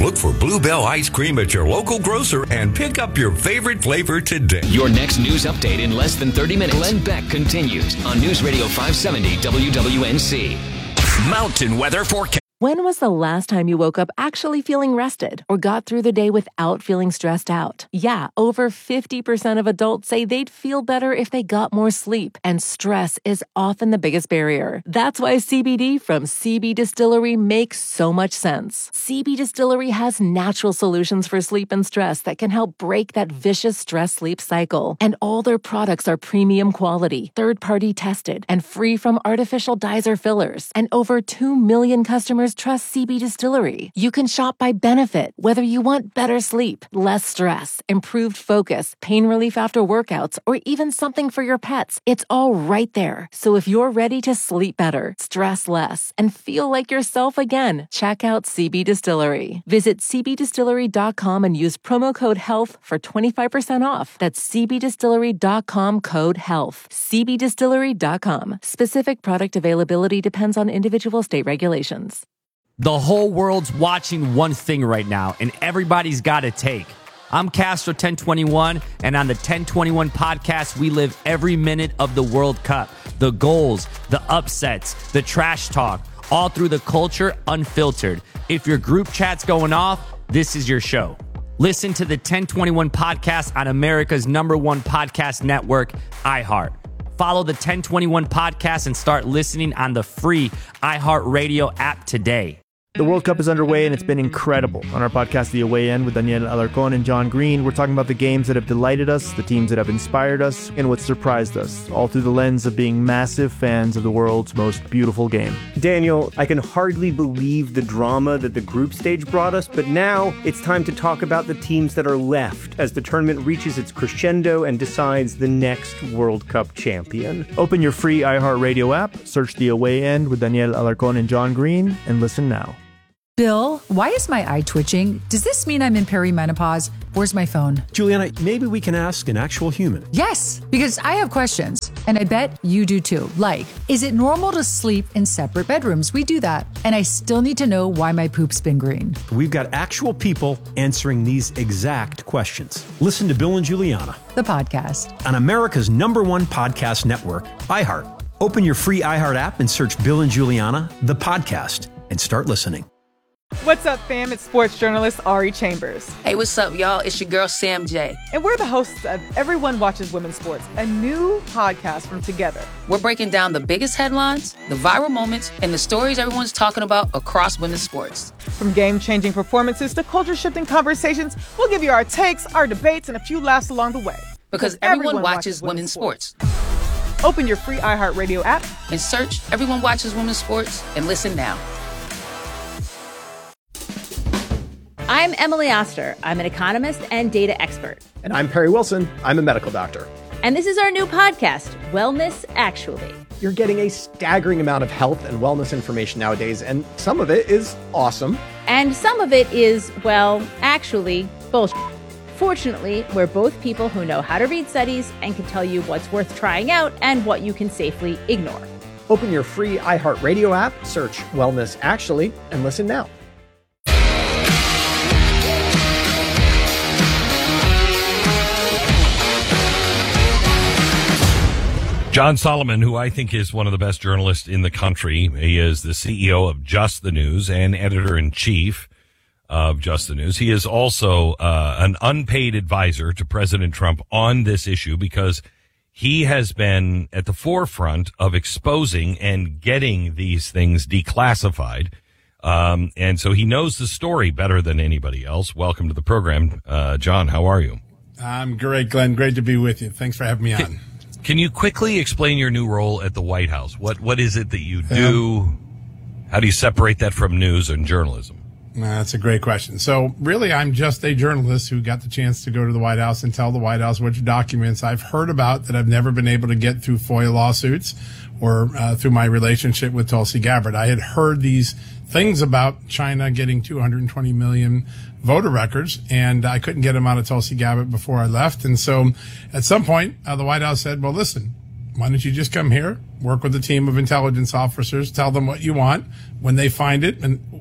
Look for Bluebell ice cream at your local grocer and pick up your favorite flavor today. Your next news update in less than 30 minutes. Glenn Beck continues on News Radio 570 WWNC. Mountain weather forecast. When was the last time you woke up actually feeling rested or got through the day without feeling stressed out? Yeah, over 50% of adults say they'd feel better if they got more sleep, and stress is often the biggest barrier. That's why CBD from CB Distillery makes so much sense. CB Distillery has natural solutions for sleep and stress that can help break that vicious stress-sleep cycle. And all their products are premium quality, third-party tested, and free from artificial dyes or fillers. And over 2 million customers trust CB Distillery. You can shop by benefit, whether you want better sleep, less stress, improved focus, pain relief after workouts, or even something for your pets. It's all right there. So if you're ready to sleep better, stress less, and feel like yourself again, check out CB Distillery. Visit cbdistillery.com and use promo code HEALTH for 25% off. That's cbdistillery.com, code HEALTH. cbdistillery.com. Specific product availability depends on individual state regulations. The whole world's watching one thing right now, and everybody's got a take. I'm Castro 1021, and on the 1021 podcast, we live every minute of the World Cup. The goals, the upsets, the trash talk, all through the culture, unfiltered. If your group chat's going off, this is your show. Listen to the 1021 podcast on America's #1 podcast network, iHeart. Follow the 1021 podcast and start listening on the free iHeartRadio app today. The World Cup is underway, and it's been incredible. On our podcast, The Away End, with Daniel Alarcón and John Green, we're talking about the games that have delighted us, the teams that have inspired us, and what surprised us, all through the lens of being massive fans of the world's most beautiful game. Daniel, I can hardly believe the drama that the group stage brought us, but now it's time to talk about the teams that are left as the tournament reaches its crescendo and decides the next World Cup champion. Open your free iHeartRadio app, search The Away End with Daniel Alarcón and John Green, and listen now. Bill, why is my eye twitching? Does this mean I'm in perimenopause? Where's my phone? Juliana, maybe we can ask an actual human. Yes, because I have questions, and I bet you do too. Like, is it normal to sleep in separate bedrooms? We do that. And I still need to know why my poop's been green. We've got actual people answering these exact questions. Listen to Bill and Juliana, the podcast, on America's #1 podcast network, iHeart. Open your free iHeart app and search Bill and Juliana, the podcast, and start listening. What's up, fam? It's sports journalist Ari Chambers. Hey, what's up, y'all? It's your girl, Sam J. And we're the hosts of Everyone Watches Women's Sports, a new podcast from Together. We're breaking down the biggest headlines, the viral moments, and the stories everyone's talking about across women's sports. From game-changing performances to culture-shifting conversations, we'll give you our takes, our debates, and a few laughs along the way. Because everyone watches women's sports. Open your free iHeartRadio app and search Everyone Watches Women's Sports and listen now. I'm Emily Oster. I'm an economist and data expert. And I'm Perry Wilson. I'm a medical doctor. And this is our new podcast, Wellness Actually. You're getting a staggering amount of health and wellness information nowadays, and some of it is awesome. And some of it is, well, actually, bullshit. Fortunately, we're both people who know how to read studies and can tell you what's worth trying out and what you can safely ignore. Open your free iHeartRadio app, search Wellness Actually, and listen now. John Solomon, who I think is one of the best journalists in the country. He is the CEO of Just the News and editor-in-chief of Just the News. He is also an unpaid advisor to President Trump on this issue because he has been at the forefront of exposing and getting these things declassified. And so he knows the story better than anybody else. Welcome to the program. John, how are you? I'm great, Glenn. Great to be with you. Thanks for having me on. Can you quickly explain your new role at the White House? What is it that you do? How do you separate that from news and journalism? That's a great question. So really, I'm just a journalist who got the chance to go to the White House and tell the White House which documents I've heard about that I've never been able to get through FOIA lawsuits or through my relationship with Tulsi Gabbard. I had heard these things about China getting 220 million voter records, and I couldn't get them out of Tulsi Gabbard before I left. And so at some point, the White House said, well, listen, why don't you just come here, work with a team of intelligence officers, tell them what you want. When they find it, and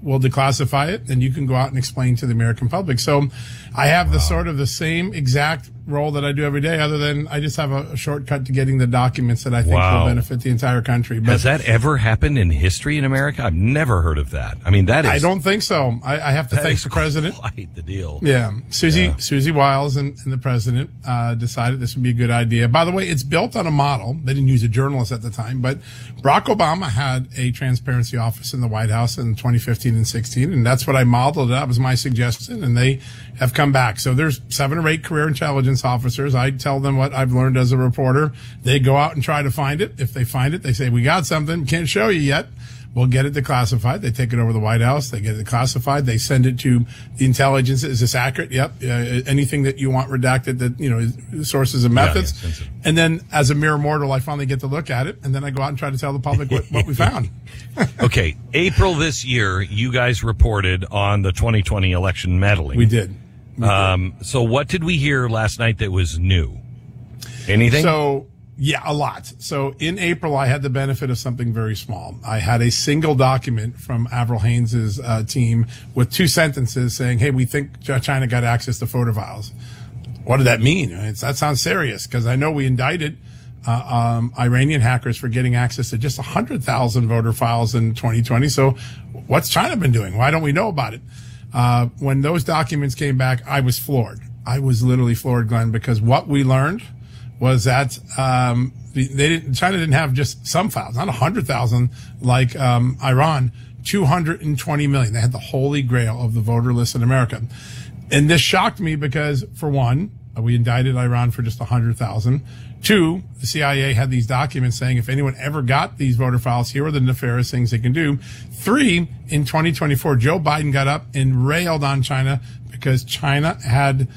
we'll declassify it, and you can go out and explain to the American public. So I have the sort of the same exact role that I do every day, other than I just have a shortcut to getting the documents that I think will benefit the entire country. But has that ever happened in history in America? I've never heard of that. I mean, that is... I don't think so. I have to thank the president. Quite the deal. Yeah. Susie Wiles and the president decided this would be a good idea. By the way, it's built on a model. They didn't use a journalist at the time, but Barack Obama had a transparency office in the White House in 2015 and 16, and that's what I modeled. That was my suggestion, and they have come back. So there's 7 or 8 career intelligence officers. I tell them what I've learned as a reporter. They go out and try to find it. If they find it, they say, we got something, can't show you yet. We'll get it declassified. They take it over to the White House. They get it declassified. They send it to the intelligence. Is this accurate? Yep. Anything that you want redacted, that, sources and methods. Yeah, and then as a mere mortal, I finally get to look at it. And then I go out and try to tell the public what we found. Okay. April this year, you guys reported on the 2020 election meddling. We did. So what did we hear last night that was new? Anything? So, yeah, a lot. So in April, I had the benefit of something very small. I had a single document from Avril Haines' team with 2 sentences saying, hey, we think China got access to photo files. What did that mean? That sounds serious, because I know we indicted Iranian hackers for getting access to just 100,000 voter files in 2020. So what's China been doing? Why don't we know about it? When those documents came back, I was floored. I was literally floored, Glenn, because what we learned was that China didn't have just some files, not 100,000 like Iran, 220 million. They had the holy grail of the voter list in America. And this shocked me because, for one, we indicted Iran for just 100,000. 2, the CIA had these documents saying if anyone ever got these voter files, here are the nefarious things they can do. 3, in 2024, Joe Biden got up and railed on China because China had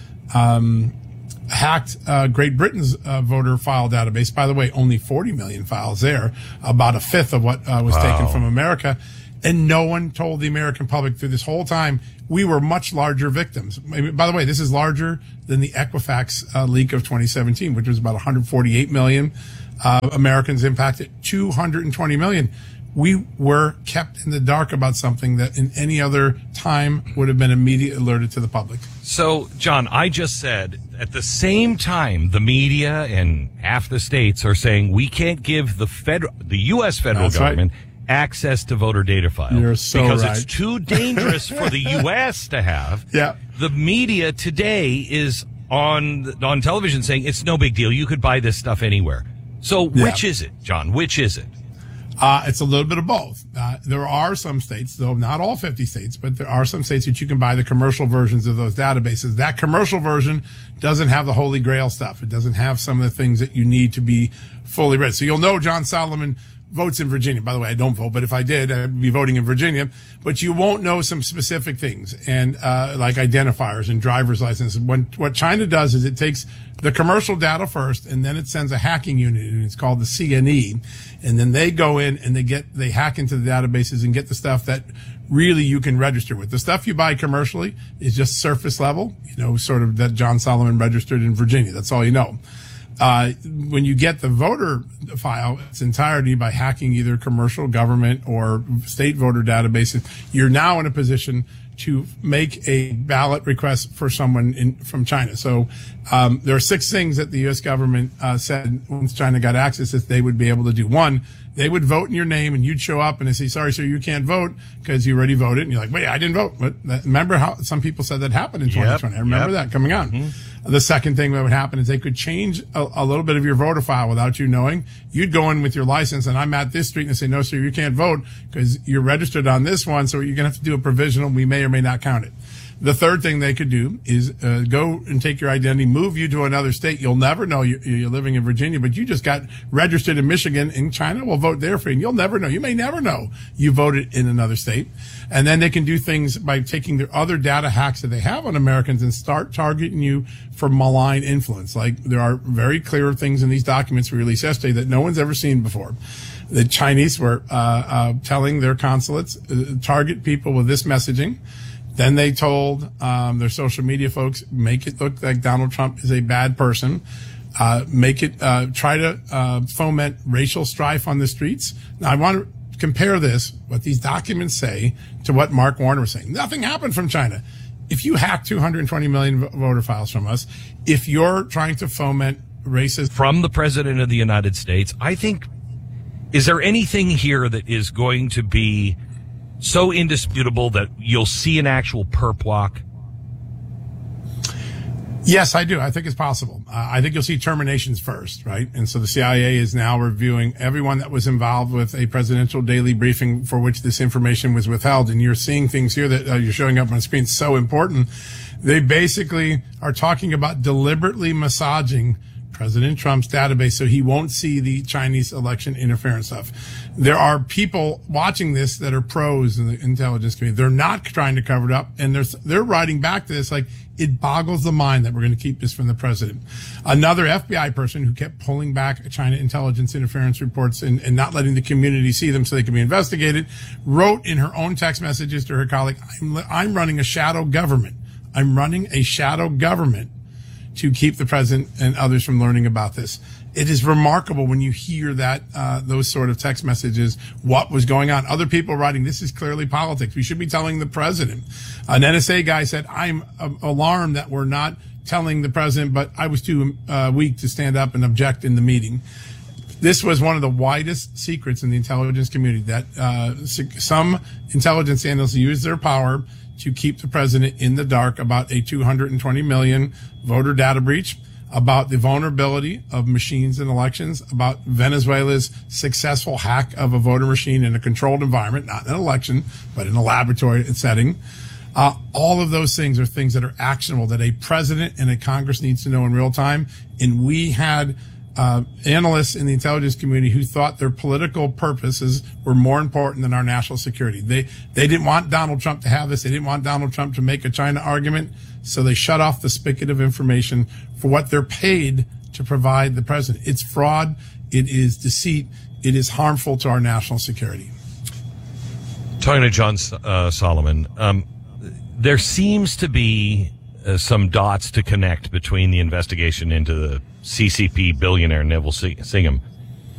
hacked Great Britain's voter file database. By the way, only 40 million files there, about a fifth of what was taken from America. And no one told the American public through this whole time we were much larger victims. By the way, this is larger than the Equifax leak of 2017, which was about 148 million Americans impacted, 220 million. We were kept in the dark about something that in any other time would have been immediately alerted to the public. So, John, I just said at the same time, the media and half the states are saying we can't give the U.S. federal government access to voter data files. You're so because right. It's too dangerous for the U.S. to have. Yeah. The media today is on television saying it's no big deal. You could buy this stuff anywhere. So which is it, John? Which is it? It's a little bit of both. There are some states, though not all 50 states, but there are some states that you can buy the commercial versions of those databases. That commercial version doesn't have the Holy Grail stuff. It doesn't have some of the things that you need to be fully read. So you'll know John Solomon votes in Virginia. By the way, I don't vote, but if I did, I'd be voting in Virginia. But you won't know some specific things and like identifiers and driver's licenses. What China does is it takes the commercial data first, and then it sends a hacking unit, and it's called the CNE. And then they go in and they hack into the databases and get the stuff that really you can register with. The stuff you buy commercially is just surface level, sort of that John Solomon registered in Virginia. That's all you know. When you get the voter file, its entirety by hacking either commercial, government, or state voter databases, you're now in a position to make a ballot request for someone from China. So there are 6 things that the U.S. government said once China got access that they would be able to do. 1, they would vote in your name, and you'd show up and they say, sorry, sir, you can't vote because you already voted. And you're like, wait, I didn't vote. But remember how some people said that happened in 2020. I remember that coming on. Mm-hmm. The second thing that would happen is they could change a little bit of your voter file without you knowing. You'd go in with your license, and I'm at this street, and they say, no, sir, you can't vote because you're registered on this one, so you're going to have to do a provisional. We may or may not count it. The third thing they could do is go and take your identity, move you to another state. You'll never know you're living in Virginia, but you just got registered in Michigan, and China will vote there for you. And you'll never know. You may never know you voted in another state. And then they can do things by taking their other data hacks that they have on Americans and start targeting you for malign influence. Like there are very clear things in these documents we released yesterday that no one's ever seen before. The Chinese were telling their consulates, target people with this messaging. Then they told their social media folks, make it look like Donald Trump is a bad person. Make it try to foment racial strife on the streets. Now, I want to compare this, what these documents say, to what Mark Warner was saying. Nothing happened from China. If you hack 220 million voter files from us, if you're trying to foment racism from the president of the United States, I think, is there anything here that is going to be so indisputable that you'll see an actual perp walk? Yes, I do. I think it's possible. I think you'll see terminations first, right? And so the CIA is now reviewing everyone that was involved with a presidential daily briefing for which this information was withheld. And you're seeing things here that you're showing up on screen. So important. They basically are talking about deliberately massaging President Trump's database so he won't see the Chinese election interference stuff. There are people watching this that are pros in the intelligence community. They're not trying to cover it up, and they're writing back to this like, it boggles the mind that we're going to keep this from the president. Another FBI person who kept pulling back China intelligence interference reports and not letting the community see them so they can be investigated, wrote in her own text messages to her colleague, I'm running a shadow government. I'm running a shadow government to keep the president and others from learning about this. It is remarkable when you hear that, those sort of text messages, what was going on. Other people writing, this is clearly politics. We should be telling the president. An NSA guy said, I'm alarmed that we're not telling the president, but I was too weak to stand up and object in the meeting. This was one of the widest secrets in the intelligence community that some intelligence analysts used their power to keep the president in the dark about a 220 million voter data breach, about the vulnerability of machines in elections, about Venezuela's successful hack of a voter machine in a controlled environment, not in an election, but in a laboratory setting. All of those things are things that are actionable that a president and a Congress needs to know in real time. And we had analysts in the intelligence community who thought their political purposes were more important than our national security. They didn't want Donald Trump to have this. They didn't want Donald Trump to make a China argument. So they shut off the spigot of information for what they're paid to provide the president. It's fraud. It is deceit. It is harmful to our national security. Talking to John Solomon, there seems to be some dots to connect between the investigation into the CCP billionaire Neville Singham